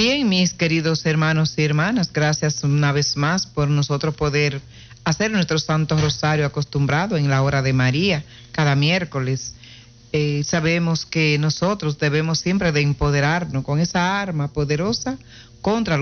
Bien, mis queridos hermanos y hermanas, gracias una vez más por nosotros poder hacer nuestro Santo Rosario acostumbrado en la hora de María, cada miércoles. Sabemos que nosotros debemos siempre de empoderarnos con esa arma poderosa contra